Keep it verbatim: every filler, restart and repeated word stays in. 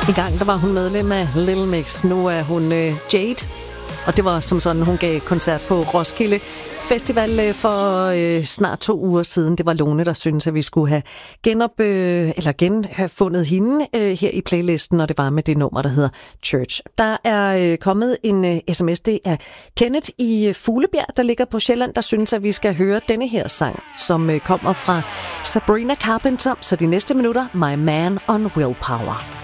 En gang der var hun medlem af Little Mix. Nu er hun øh, Jade. Og det var som sådan, hun gav koncert på Roskilde Festival øh, for øh, snart to uger siden. Det var Lone, der syntes, at vi skulle have genop, øh, eller gen, have fundet hende øh, her i playlisten, og det var med det nummer, der hedder Church. Der er øh, kommet en øh, sms, det er Kenneth i øh, Fuglebjerg, der ligger på Sjælland, der synes, at vi skal høre denne her sang, som øh, kommer fra Sabrina Carpenter. Så de næste minutter, My Man on Willpower.